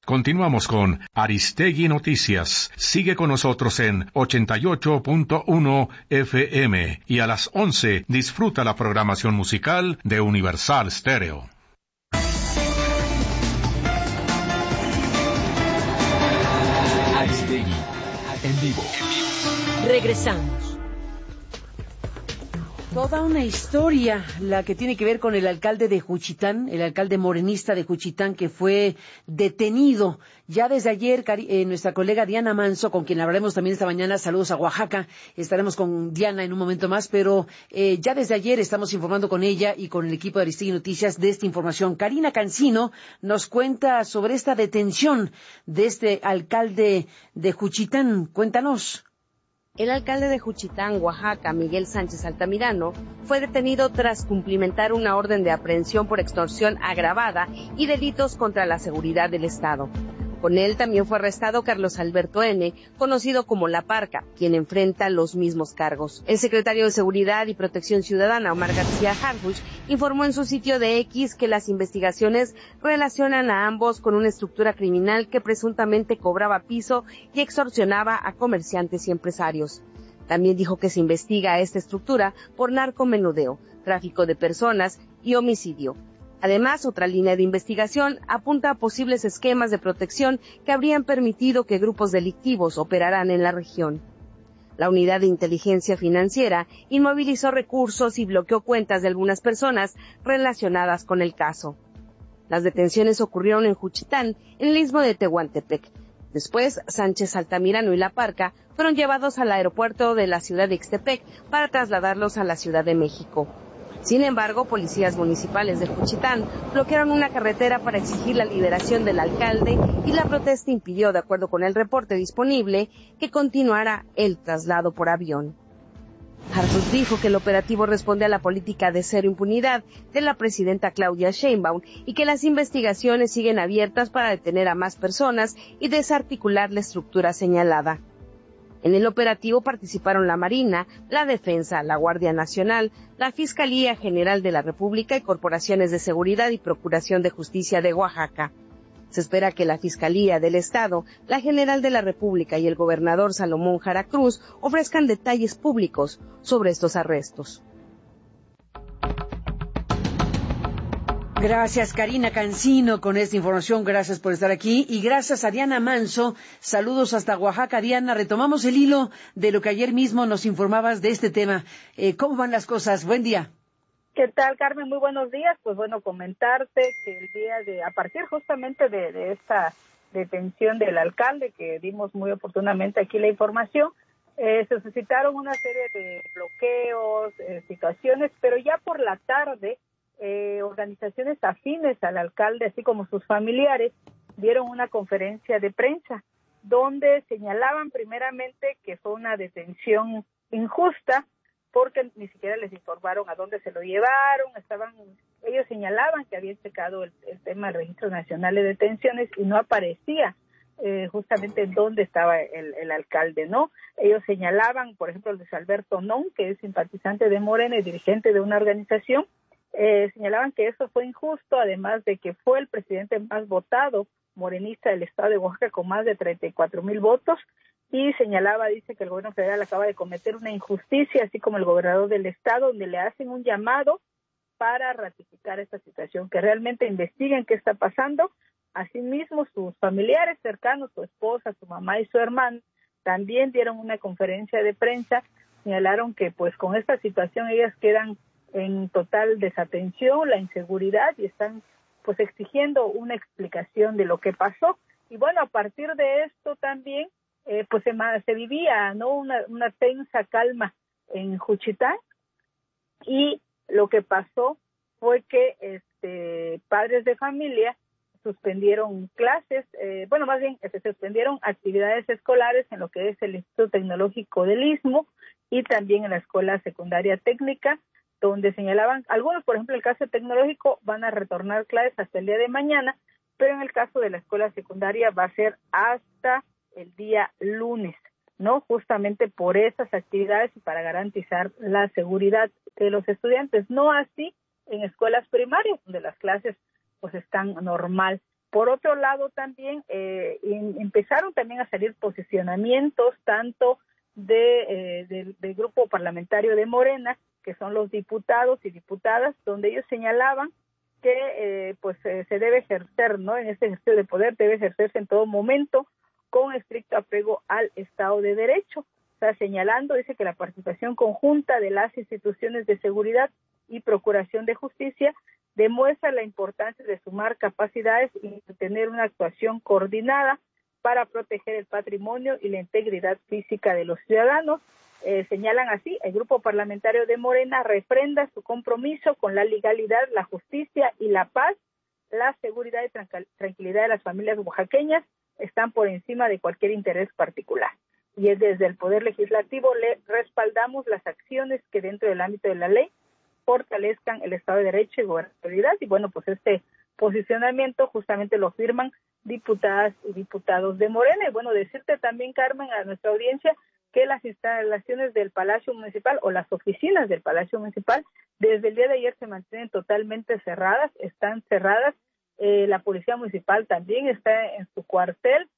Continuamos con Aristegui Noticias. Sigue con nosotros en 88.1 FM y a las 11 disfruta la programación musical de Universal Stereo. Aristegui en vivo. Regresamos. Toda una historia la que tiene que ver con el alcalde de Juchitán, el alcalde morenista de Juchitán, que fue detenido. Ya desde ayer, nuestra colega Diana Manso, con quien hablaremos también esta mañana, saludos a Oaxaca, estaremos con Diana en un momento más, pero ya desde ayer estamos informando con ella y con el equipo de Aristegui Noticias de esta información. Karina Cancino nos cuenta sobre esta detención de este alcalde de Juchitán. Cuéntanos. El alcalde de Juchitán, Oaxaca, Miguel Sánchez Altamirano, fue detenido tras cumplimentar una orden de aprehensión por extorsión agravada y delitos contra la seguridad del Estado. Con él también fue arrestado Carlos Alberto N., conocido como La Parca, quien enfrenta los mismos cargos. El secretario de Seguridad y Protección Ciudadana, Omar García Harfuch, informó en su sitio de X que las investigaciones relacionan a ambos con una estructura criminal que presuntamente cobraba piso y extorsionaba a comerciantes y empresarios. También dijo que se investiga a esta estructura por narcomenudeo, tráfico de personas y homicidio. Además, otra línea de investigación apunta a posibles esquemas de protección que habrían permitido que grupos delictivos operaran en la región. La Unidad de Inteligencia Financiera inmovilizó recursos y bloqueó cuentas de algunas personas relacionadas con el caso. Las detenciones ocurrieron en Juchitán, en el istmo de Tehuantepec. Después, Sánchez Altamirano y La Parca fueron llevados al aeropuerto de la ciudad de Ixtepec para trasladarlos a la Ciudad de México. Sin embargo, policías municipales de Juchitán bloquearon una carretera para exigir la liberación del alcalde y la protesta impidió, de acuerdo con el reporte disponible, que continuara el traslado por avión. Harfuch dijo que el operativo responde a la política de cero impunidad de la presidenta Claudia Sheinbaum y que las investigaciones siguen abiertas para detener a más personas y desarticular la estructura señalada. En el operativo participaron la Marina, la Defensa, la Guardia Nacional, la Fiscalía General de la República y corporaciones de seguridad y procuración de justicia de Oaxaca. Se espera que la Fiscalía del Estado, la General de la República y el gobernador Salomón Jara Cruz ofrezcan detalles públicos sobre estos arrestos. Gracias, Karina Cancino, con esta información. Gracias por estar aquí. Y gracias a Diana Manso. Saludos hasta Oaxaca. Diana, retomamos el hilo de lo que ayer mismo nos informabas de este tema. ¿Cómo van las cosas? Buen día. ¿Qué tal, Carmen? Muy buenos días. Pues bueno, comentarte que el día a partir justamente de esta detención del alcalde, que dimos muy oportunamente aquí la información, se suscitaron una serie de bloqueos, situaciones, pero ya por la tarde, organizaciones afines al alcalde, así como sus familiares, dieron una conferencia de prensa donde señalaban primeramente que fue una detención injusta porque ni siquiera les informaron a dónde se lo llevaron. Ellos señalaban que habían checado el tema del Registro Nacional de Detenciones y no aparecía justamente en dónde estaba el alcalde, ¿no? Ellos señalaban, por ejemplo, Luis Alberto Non, que es simpatizante de Morena y dirigente de una organización, señalaban que eso fue injusto, además de que fue el presidente más votado morenista del estado de Oaxaca con más de 34,000 votos, y dice que el gobierno federal acaba de cometer una injusticia, así como el gobernador del estado, donde le hacen un llamado para ratificar esta situación, que realmente investiguen qué está pasando. Asimismo, sus familiares cercanos, su esposa, su mamá y su hermano, también dieron una conferencia de prensa, señalaron que pues con esta situación ellas quedan en total desatención, la inseguridad, y están pues exigiendo una explicación de lo que pasó. Y bueno, a partir de esto también pues se vivía, ¿no?, una tensa calma en Juchitán, y lo que pasó fue que padres de familia suspendieron clases, se suspendieron actividades escolares en lo que es el Instituto Tecnológico del Istmo y también en la Escuela Secundaria Técnica, donde señalaban, algunos, por ejemplo, el caso tecnológico van a retornar clases hasta el día de mañana, pero en el caso de la escuela secundaria va a ser hasta el día lunes, ¿no? Justamente por esas actividades y para garantizar la seguridad de los estudiantes. No así en escuelas primarias, donde las clases pues están normal. Por otro lado, también empezaron también a salir posicionamientos tanto del grupo parlamentario de Morena, que son los diputados y diputadas, donde ellos señalaban que se debe ejercer, ¿no? En este ejercicio de poder debe ejercerse en todo momento con estricto apego al Estado de Derecho. O sea, señalando, dice que la participación conjunta de las instituciones de seguridad y procuración de justicia demuestra la importancia de sumar capacidades y tener una actuación coordinada para proteger el patrimonio y la integridad física de los ciudadanos. Señalan así, el grupo parlamentario de Morena refrenda su compromiso con la legalidad, la justicia y la paz. La seguridad y tranquilidad de las familias oaxaqueñas están por encima de cualquier interés particular. Y es desde el Poder Legislativo le respaldamos las acciones que dentro del ámbito de la ley fortalezcan el Estado de Derecho y gobernabilidad. Y bueno, pues este posicionamiento justamente lo firman diputadas y diputados de Morena. Y bueno, decirte también, Carmen, a nuestra audiencia, que las instalaciones del Palacio Municipal o las oficinas del Palacio Municipal desde el día de ayer se mantienen totalmente cerradas, están cerradas. La Policía Municipal también está en su cuartel.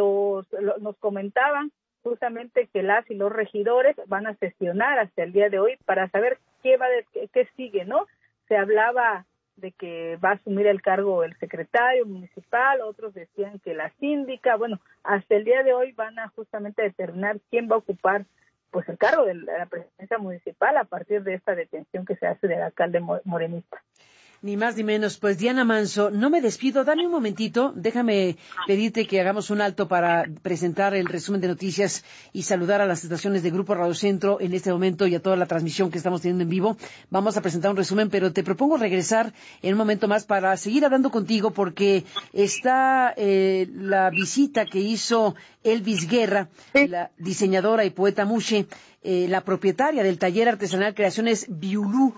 Nos comentaban justamente que las y los regidores van a sesionar hasta el día de hoy para saber qué sigue, ¿no? Se hablaba de que va a asumir el cargo el secretario municipal, otros decían que la síndica. Bueno, hasta el día de hoy van a justamente determinar quién va a ocupar pues el cargo de la presidencia municipal a partir de esta detención que se hace del alcalde morenista. Ni más ni menos. Pues Diana Manso, no me despido, dame un momentito, déjame pedirte que hagamos un alto para presentar el resumen de noticias y saludar a las estaciones de Grupo Radio Centro en este momento y a toda la transmisión que estamos teniendo en vivo. Vamos a presentar un resumen, pero te propongo regresar en un momento más para seguir hablando contigo porque está la visita que hizo Elvis Guerra, la diseñadora y poeta Mushe, la propietaria del taller artesanal Creaciones Biulú,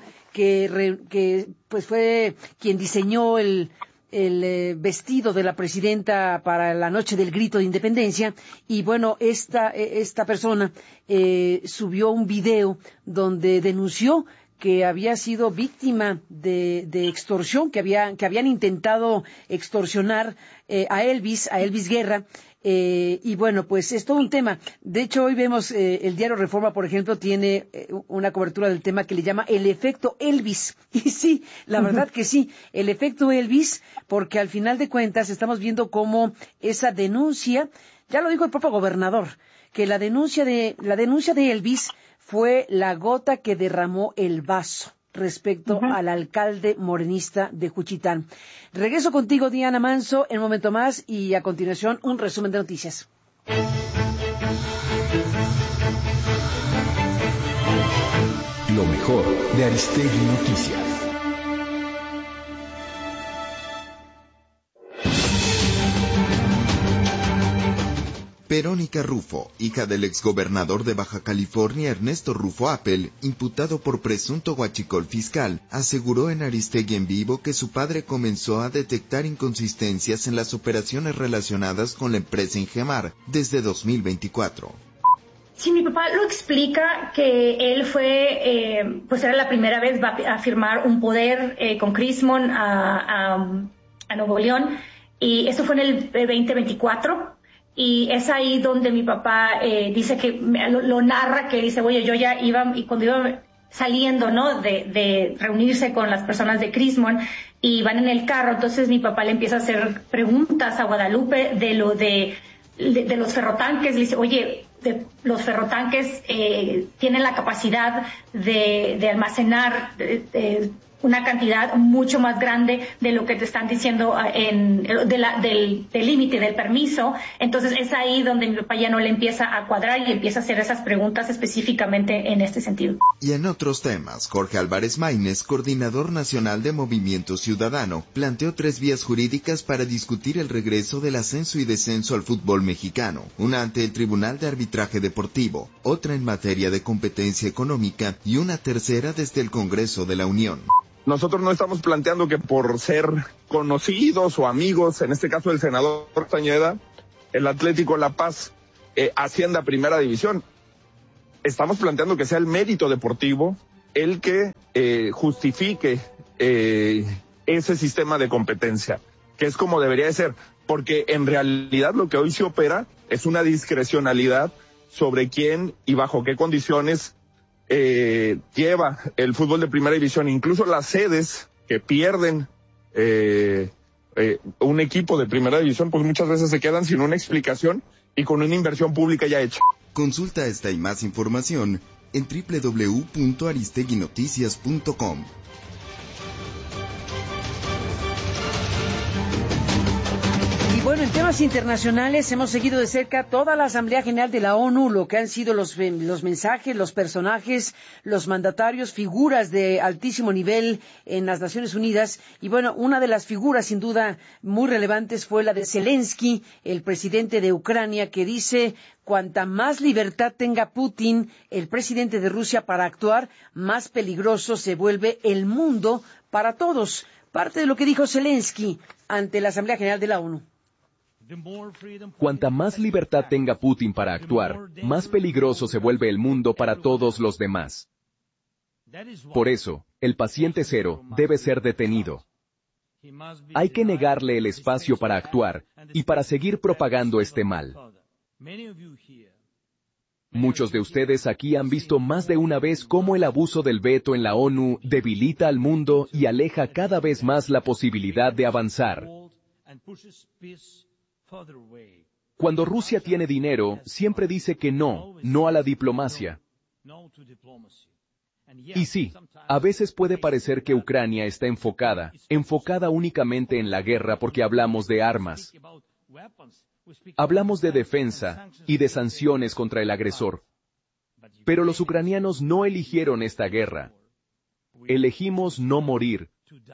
que pues fue quien diseñó el vestido de la presidenta para la noche del grito de independencia. Y bueno, esta persona subió un video donde denunció que había sido víctima de extorsión, que habían intentado extorsionar a Elvis Guerra. Y bueno, pues es todo un tema. De hecho, hoy vemos el diario Reforma, por ejemplo, tiene una cobertura del tema que le llama el efecto Elvis. Y sí, la verdad que sí, el efecto Elvis, porque al final de cuentas estamos viendo cómo esa denuncia, ya lo dijo el propio gobernador, que la denuncia de Elvis fue la gota que derramó el vaso respecto al alcalde morenista de Juchitán. Regreso contigo, Diana Manso, en un momento más y a continuación un resumen de noticias. Lo mejor de Aristegui Noticias. Verónica Rufo, hija del exgobernador de Baja California Ernesto Rufo Appel, imputado por presunto huachicol fiscal, aseguró en Aristegui en Vivo que su padre comenzó a detectar inconsistencias en las operaciones relacionadas con la empresa Ingemar desde 2024. Sí, mi papá lo explica que él fue, pues era la primera vez va a firmar un poder con Crismon a Nuevo León, y eso fue en el 2024. Y es ahí donde mi papá dice que lo narra, que dice, oye, yo ya iba, y cuando iba saliendo, ¿no?, de reunirse con las personas de Crismon, y van en el carro, entonces mi papá le empieza a hacer preguntas a Guadalupe de los ferrotanques. Le dice, oye, los ferrotanques tienen la capacidad de almacenar una cantidad mucho más grande de lo que te están diciendo del límite del permiso. Entonces es ahí donde mi papá ya no le empieza a cuadrar y empieza a hacer esas preguntas específicamente en este sentido. Y en otros temas, Jorge Álvarez Maínez, coordinador nacional de Movimiento Ciudadano, planteó 3 vías jurídicas para discutir el regreso del ascenso y descenso al fútbol mexicano, una ante el Tribunal de Arbitraje Deportivo, otra en materia de competencia económica y una tercera desde el Congreso de la Unión. Nosotros no estamos planteando que por ser conocidos o amigos, en este caso el senador Castañeda, el Atlético La Paz ascienda a Primera División. Estamos planteando que sea el mérito deportivo el que justifique ese sistema de competencia. que es como debería de ser, porque en realidad lo que hoy se opera es una discrecionalidad sobre quién y bajo qué condiciones lleva el fútbol de primera división. Incluso las sedes que pierden un equipo de primera división, pues muchas veces se quedan sin una explicación y con una inversión pública ya hecha. Consulta esta y más información en www.aristeguinoticias.com. Y bueno, en temas internacionales hemos seguido de cerca toda la Asamblea General de la ONU, lo que han sido los mensajes, los personajes, los mandatarios, figuras de altísimo nivel en las Naciones Unidas. Y bueno, una de las figuras sin duda muy relevantes fue la de Zelensky, el presidente de Ucrania, que dice: cuanta más libertad tenga Putin, el presidente de Rusia, para actuar, más peligroso se vuelve el mundo para todos. Parte de lo que dijo Zelensky ante la Asamblea General de la ONU. Cuanta más libertad tenga Putin para actuar, más peligroso se vuelve el mundo para todos los demás. Por eso, el paciente cero debe ser detenido. Hay que negarle el espacio para actuar y para seguir propagando este mal. Muchos de ustedes aquí han visto más de una vez cómo el abuso del veto en la ONU debilita al mundo y aleja cada vez más la posibilidad de avanzar. Cuando Rusia tiene dinero, siempre dice que no a la diplomacia. Y sí, a veces puede parecer que Ucrania está enfocada únicamente en la guerra porque hablamos de armas. Hablamos de defensa y de sanciones contra el agresor. Pero los ucranianos no eligieron esta guerra. Elegimos no morir,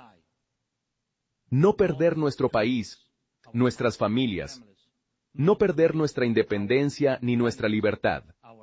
no perder nuestro país, nuestras familias, no perder nuestra independencia ni nuestra libertad.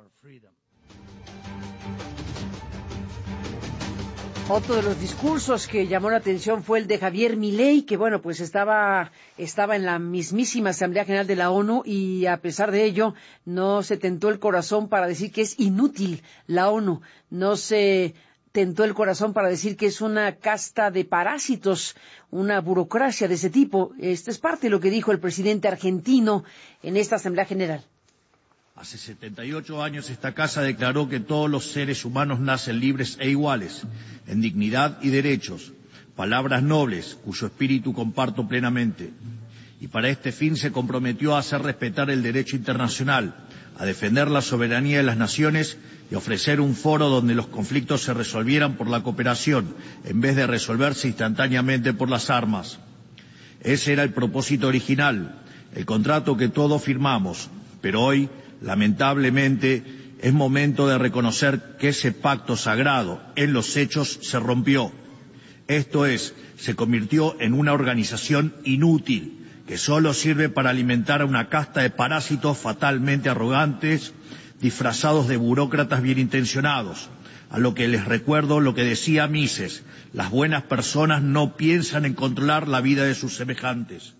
Otro de los discursos que llamó la atención fue el de Javier Milei, que bueno, pues estaba en la mismísima Asamblea General de la ONU y a pesar de ello no se tentó el corazón para decir que es inútil la ONU, no se tentó el corazón para decir que es una casta de parásitos, una burocracia de ese tipo. Esto es parte de lo que dijo el presidente argentino en esta Asamblea General. Hace 78 años esta casa declaró que todos los seres humanos nacen libres e iguales, en dignidad y derechos, palabras nobles, cuyo espíritu comparto plenamente. Y para este fin se comprometió a hacer respetar el derecho internacional, a defender la soberanía de las naciones y ofrecer un foro donde los conflictos se resolvieran por la cooperación, en vez de resolverse instantáneamente por las armas. Ese era el propósito original, el contrato que todos firmamos, pero hoy, lamentablemente, es momento de reconocer que ese pacto sagrado en los hechos se rompió. Esto es, se convirtió en una organización inútil, que solo sirve para alimentar a una casta de parásitos fatalmente arrogantes, disfrazados de burócratas bien intencionados, a lo que les recuerdo lo que decía Mises: las buenas personas no piensan en controlar la vida de sus semejantes.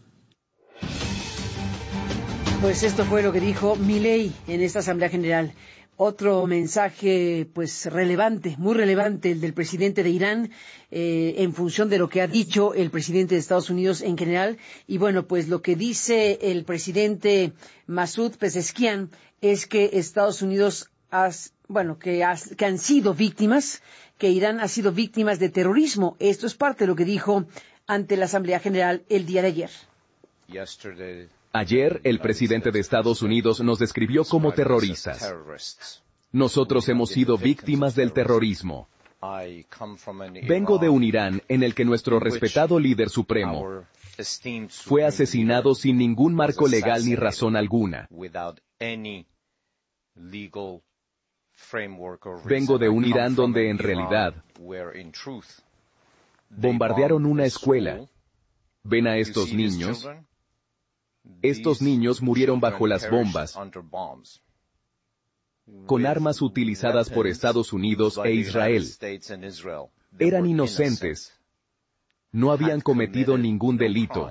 Pues esto fue lo que dijo Milei en esta Asamblea General. Otro mensaje, pues relevante, muy relevante, el del presidente de Irán, en función de lo que ha dicho el presidente de Estados Unidos en general. Y bueno, pues lo que dice el presidente Masoud Pezeshkian es que Estados Unidos que han sido víctimas, que Irán ha sido víctimas de terrorismo. Esto es parte de lo que dijo ante la Asamblea General el día de ayer. Ayer, el presidente de Estados Unidos nos describió como terroristas. Nosotros hemos sido víctimas del terrorismo. Vengo de un Irán en el que nuestro respetado líder supremo fue asesinado sin ningún marco legal ni razón alguna. Vengo de un Irán donde en realidad bombardearon una escuela. ¿Ven a estos niños? Estos niños murieron bajo las bombas, con armas utilizadas por Estados Unidos e Israel. Eran inocentes. No habían cometido ningún delito.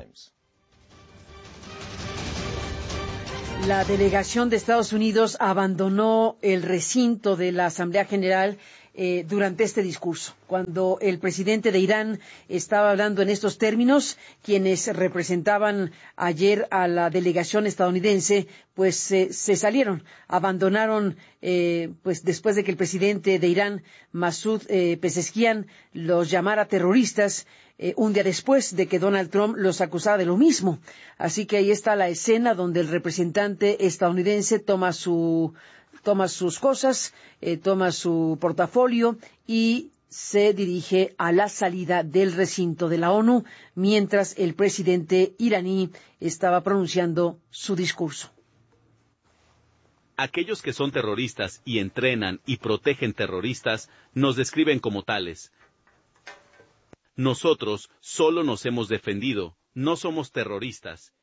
La delegación de Estados Unidos abandonó el recinto de la Asamblea General durante este discurso. Cuando el presidente de Irán estaba hablando en estos términos, quienes representaban ayer a la delegación estadounidense, pues se salieron, abandonaron, pues después de que el presidente de Irán, Masoud Pezeshkian, los llamara terroristas, un día después de que Donald Trump los acusara de lo mismo. Así que ahí está la escena donde el representante estadounidense toma sus cosas, toma su portafolio y se dirige a la salida del recinto de la ONU, mientras el presidente iraní estaba pronunciando su discurso. Aquellos que son terroristas y entrenan y protegen terroristas nos describen como tales. Nosotros solo nos hemos defendido, no somos terroristas.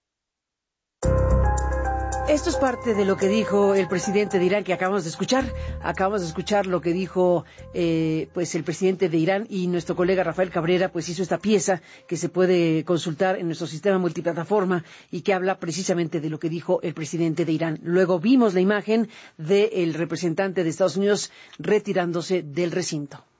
Esto es parte de lo que dijo el presidente de Irán que acabamos de escuchar. Acabamos de escuchar lo que dijo pues el presidente de Irán, y nuestro colega Rafael Cabrera pues hizo esta pieza que se puede consultar en nuestro sistema multiplataforma y que habla precisamente de lo que dijo el presidente de Irán. Luego vimos la imagen del representante de Estados Unidos retirándose del recinto.